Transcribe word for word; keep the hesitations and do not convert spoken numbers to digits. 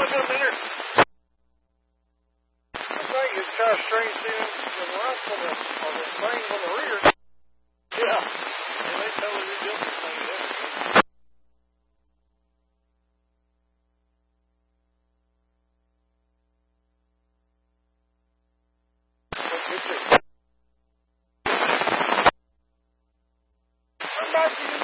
come in here. I think you try to string to the rifle on the, on the things on the rear. Yeah. And they totally rebuilt this thing. Come back to you.